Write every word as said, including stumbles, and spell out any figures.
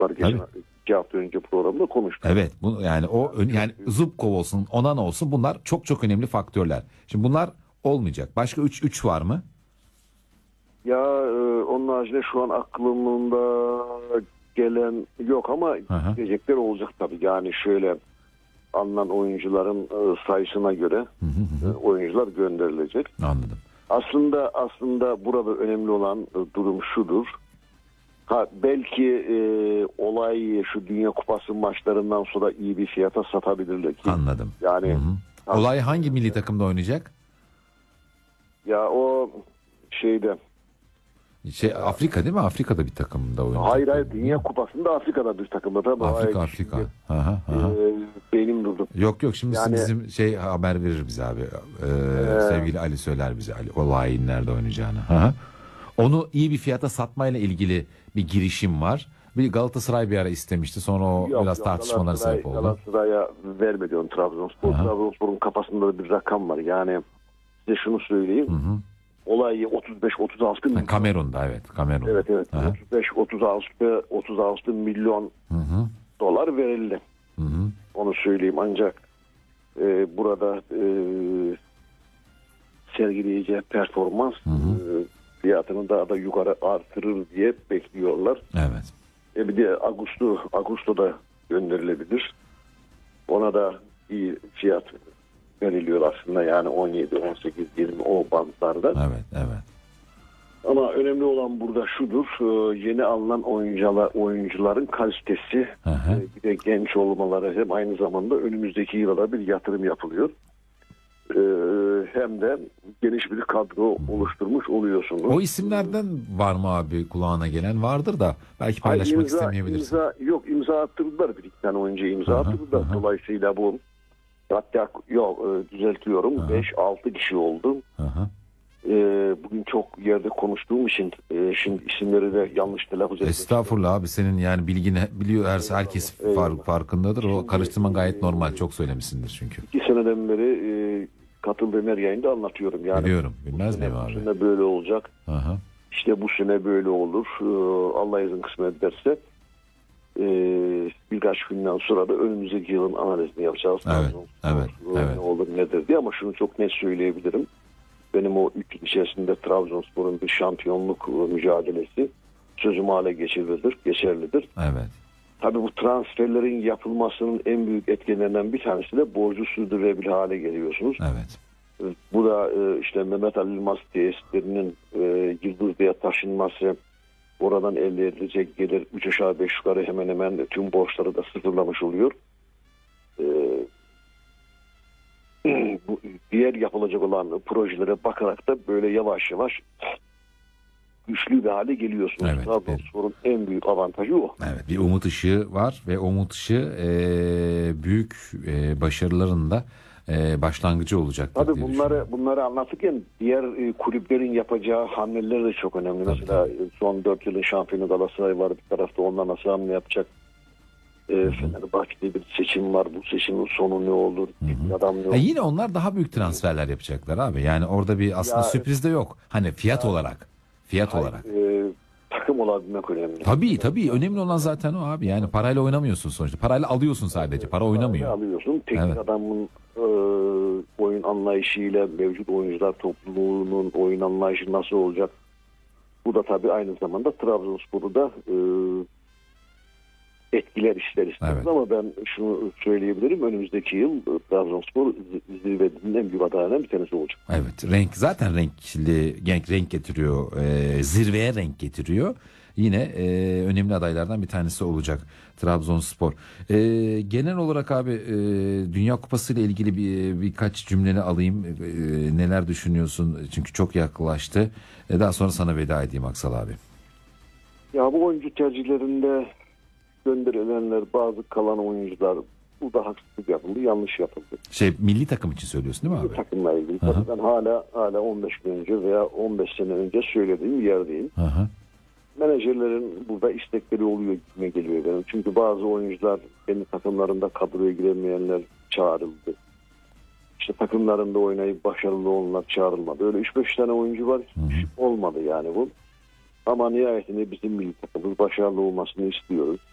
var. Geçen iki hafta önce programda konuştuk. Evet, bu yani o yani Zubkov olsun, Onan olsun, bunlar çok çok önemli faktörler. Şimdi bunlar olmayacak. Başka üç üç var mı? Ya e, onun haricinde şu an aklımda gelen yok ama Aha. gelecekler olacak tabii. Yani şöyle alınan oyuncuların e, sayısına göre Hı hı hı. e, oyuncular gönderilecek. Anladım. Aslında aslında burada önemli olan e, durum şudur. Ha, belki e, olay şu Dünya Kupası maçlarından sonra iyi bir fiyata satabilirler ki. Anladım. Yani Hı hı. Olay hangi milli takımda oynayacak? Ya o şeyde. Şey Afrika değil mi? Afrika'da bir takımda oynayacak. Hayır hayır, Dünya Kupası'nda Afrika'da bir takımda tabii. Afrika Hayır, Afrika. şimdi, Aha, aha. E, benim durdum. Yok yok şimdi Yani- bizim şey haber verir bize abi. Ee, Ee, sevgili Ali söyler bize Ali olayın nerede oynayacağını. Aha. Onu iyi bir fiyata satmayla ilgili bir girişim var. Bir Galatasaray bir ara istemişti. Sonra o Yok, biraz yok, tartışmalara Galatasaray- sebep oldu. Galatasaray'a vermedi onu Trabzonspor. Aha. Trabzonspor'un kafasında da bir rakam var. Yani size şunu söyleyeyim. Hı hı. Olayı otuz beş otuz altı milyon. Ha, Kamerun'da evet. Kamerun'da. Evet evet. Aha. otuz beş otuz altı otuz altı milyon Hı hı. dolar verildi. Hı hı. Onu söyleyeyim ancak e, burada e, sergileyeceği performans Hı hı. e, fiyatını daha da yukarı artırır diye bekliyorlar. Evet. E bir de Ağustos Ağustos'da gönderilebilir. Ona da iyi fiyat veriliyor aslında, yani on yedi on sekiz yirmi o bantlarda. Evet, evet. Ama önemli olan burada şudur. e, Yeni alınan oyuncular, oyuncuların kalitesi, Hı hı. e, bir de genç olmaları, hem aynı zamanda önümüzdeki yıllara bir yatırım yapılıyor. E, Hem de geniş bir kadro oluşturmuş oluyorsunuz. O isimlerden var mı abi kulağına gelen? Vardır da belki paylaşmak Hayır, imza, istemeyebilirsin. imza, yok imza attırdılar, bir iki tane oyuncu imza Aha, attırdılar. aha. Dolayısıyla bu, hatta yok e, düzeltiyorum, Aha. beş altı kişi oldu. Hı hı. E, bugün çok yerde konuştuğum için e, şimdi isimleri de yanlış telaffuz etmek. Estağfurullah abi, senin yani bilgini biliyor her herkes Eyvallah, far, eyvallah. farkındadır. O Şimdi, karıştırman gayet e, normal. Çok söylemişsindir çünkü. İki seneden beri e, katıldığım her yayında anlatıyorum. Yani Biliyorum. Bilmez bu sene, miyim bu abi? sene böyle olacak. Aha. İşte bu sene böyle olur. E, Allah izin kısmet ederse e, birkaç günden sonra da önümüzdeki yılın analizini yapacağız. Evet, Trabzonspor, evet, e, evet. Ne olur nedir diye, ama şunu çok net söyleyebilirim. Benim o üç yıl içerisinde Trabzonspor'un bir şampiyonluk e, mücadelesi sözüm hale geçerlidir. geçerlidir. Evet. Tabii bu transferlerin yapılmasının en büyük etkenlerinden bir tanesi de borcu sürdürülebilir hale geliyorsunuz. Evet. Bu da e, işte Mehmet Ali Yılmaz tesislerinin e, Yıldızlı'ya taşınması, oradan elde edilecek gelir üç aşağı beş yukarı hemen hemen tüm borçları da sıfırlamış oluyor. E, bu diğer yapılacak olan projelere bakarak da böyle yavaş yavaş güçlü bir hale geliyorsunuz. Evet, Trabzonspor'un en büyük avantajı o. Evet. Bir umut ışığı var ve umut ışığı e, büyük e, başarıların da e, başlangıcı olacaktır Tabii diye bunları düşünüyorum. bunları anlatırken diğer e, kulüplerin yapacağı hamleler de çok önemli. Tabii, Mesela e, son dört yılın şampiyonu Galatasaray var, bir tarafta, ondan nasıl hamle yapacak? E, Fenerbahçe'de bir seçim var. Bu seçimin sonu ne olur? Bir adam ne olur? Ya yine onlar daha büyük transferler yapacaklar abi. Yani orada bir aslında Ya- sürpriz de yok. Hani fiyat olarak. Fiyat Hayır, olarak. e, takım olabilmek önemli. Tabii tabii, önemli olan zaten o abi. Yani parayla oynamıyorsun sonuçta. Parayla alıyorsun sadece. Para oynamıyor. Alıyorsun. Teknik Evet. adamın e, oyun anlayışıyla mevcut oyuncular topluluğunun oyun anlayışı nasıl olacak? Bu da tabii aynı zamanda Trabzonspor'u da e, etkiler ister istemez. Evet. Ama ben şunu söyleyebilirim. Önümüzdeki yıl e, Trabzonspor z- zirvenin en büyük adaylarından bir tanesi olacak. Evet, renk zaten renkli renk renk getiriyor. Ee, zirveye renk getiriyor. Yine e, önemli adaylardan bir tanesi olacak Trabzonspor. E, genel olarak abi e, Dünya Kupası ile ilgili bir birkaç cümleni alayım. E, neler düşünüyorsun? Çünkü çok yaklaştı. E, daha sonra sana veda edeyim Aksal abi. Ya bu oyuncu tercihlerinde gönderilenler, bazı kalan oyuncular, bu da haksızlık yapıldı, yanlış yapıldı. Şey milli takım için söylüyorsun değil mi Bu abi? takımla ilgili. Aha. Tabii ben hala hala on beş gün önce veya on beş sene önce söylediğim yerdeyim. Aha. Menajerlerin burada istekleri oluyor gibime geliyor benim. Çünkü bazı oyuncular kendi takımlarında kadroya giremeyenler çağrıldı. İşte takımlarında oynayıp başarılı olanlar çağrılmadı. Öyle üç beş tane oyuncu var. Hı hı. Olmadı yani bu. Ama nihayetinde bizim milli takımımız başarılı olmasını istiyoruz.